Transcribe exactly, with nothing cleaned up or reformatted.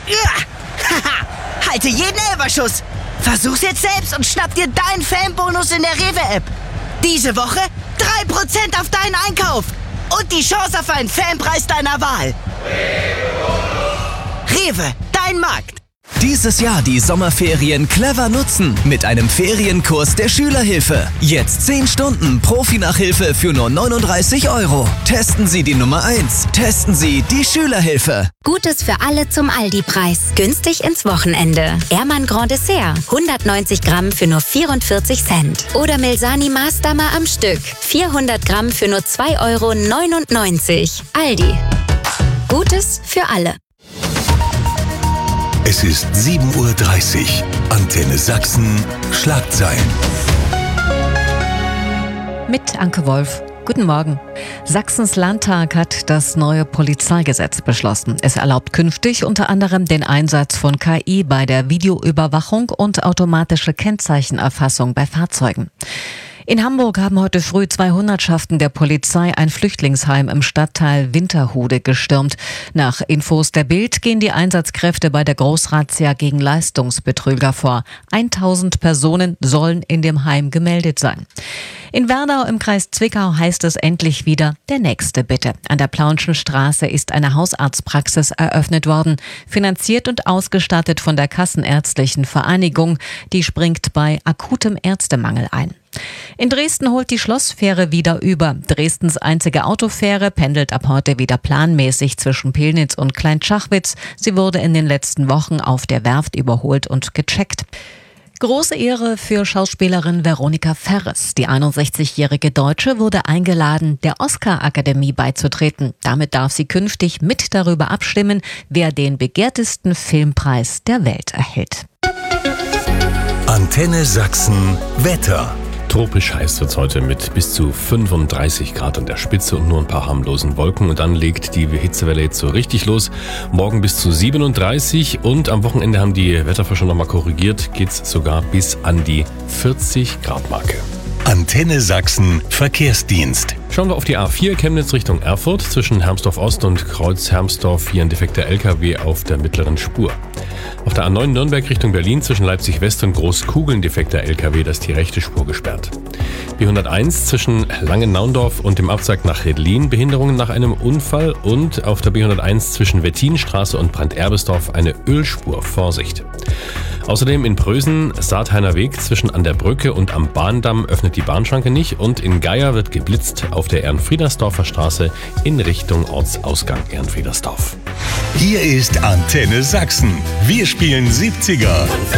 Ja. Haha. Halte jeden Elberschuss. Versuch's jetzt selbst und schnapp dir deinen Fanbonus in der Rewe-App. Diese Woche drei Prozent auf deinen Einkauf. Und die Chance auf einen Fanpreis deiner Wahl. Rewe, dein Markt. Dieses Jahr die Sommerferien clever nutzen mit einem Ferienkurs der Schülerhilfe. Jetzt zehn Stunden Profi-Nachhilfe für nur neununddreißig Euro. Testen Sie die Nummer eins. Testen Sie die Schülerhilfe. Gutes für alle zum Aldi-Preis. Günstig ins Wochenende. Ehrmann Grand Dessert. hundertneunzig Gramm für nur vierundvierzig Cent. Oder Milsani Maßdammer am Stück. vierhundert Gramm für nur zwei Euro neunundneunzig. Aldi. Gutes für alle. Es ist sieben Uhr dreißig. Antenne Sachsen. Schlagzeilen. Mit Anke Wolf. Guten Morgen. Sachsens Landtag hat das neue Polizeigesetz beschlossen. Es erlaubt künftig unter anderem den Einsatz von K I bei der Videoüberwachung und automatische Kennzeichenerfassung bei Fahrzeugen. In Hamburg haben heute früh zwei Hundertschaften der Polizei ein Flüchtlingsheim im Stadtteil Winterhude gestürmt. Nach Infos der Bild gehen die Einsatzkräfte bei der Großrazzia gegen Leistungsbetrüger vor. tausend Personen sollen in dem Heim gemeldet sein. In Wernau im Kreis Zwickau heißt es endlich wieder, der Nächste bitte. An der Plaunschen Straße ist eine Hausarztpraxis eröffnet worden, finanziert und ausgestattet von der Kassenärztlichen Vereinigung. Die springt bei akutem Ärztemangel ein. In Dresden holt die Schlossfähre wieder über. Dresdens einzige Autofähre pendelt ab heute wieder planmäßig zwischen Pillnitz und Kleinschachwitz. Sie wurde in den letzten Wochen auf der Werft überholt und gecheckt. Große Ehre für Schauspielerin Veronika Ferres. Die einundsechzigjährige Deutsche wurde eingeladen, der Oscar-Akademie beizutreten. Damit darf sie künftig mit darüber abstimmen, wer den begehrtesten Filmpreis der Welt erhält. Antenne Sachsen. Wetter. Tropisch heiß wird's heute mit bis zu fünfunddreißig Grad an der Spitze und nur ein paar harmlosen Wolken. Und dann legt die Hitzewelle jetzt so richtig los. Morgen bis zu siebenunddreißig und am Wochenende haben die Wetterforscher nochmal korrigiert, geht's sogar bis an die vierzig Grad Marke. Antenne Sachsen Verkehrsdienst. Schauen wir auf die A vier Chemnitz Richtung Erfurt. Zwischen Hermsdorf Ost und Kreuz Hermsdorf hier ein defekter L K W auf der mittleren Spur. Auf der A neun Nürnberg Richtung Berlin zwischen Leipzig West und Großkugeln defekter L K W, da ist die rechte Spur gesperrt. B hunderteins zwischen Langennaundorf und dem Abzweig nach Redlin Behinderungen nach einem Unfall und auf der B hunderteins zwischen Wettinstraße und Brandt-Erbesdorf eine Ölspur. Vorsicht. Außerdem in Prösen Saathainer Weg zwischen an der Brücke und am Bahndamm öffnet die Bahnschranke nicht und in Geier wird geblitzt auf der Ehrenfriedersdorfer Straße in Richtung Ortsausgang Ehrenfriedersdorf. Hier ist Antenne Sachsen. Wir spielen siebziger.